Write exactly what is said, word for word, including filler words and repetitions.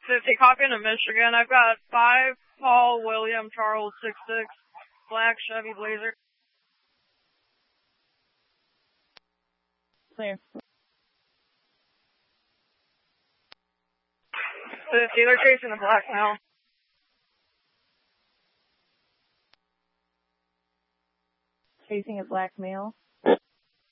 fifty, copy into Michigan. I've got five, Paul, William, Charles, six six, black Chevy Blazer. Clear. fifty, they're chasing a black male. Chasing a black male.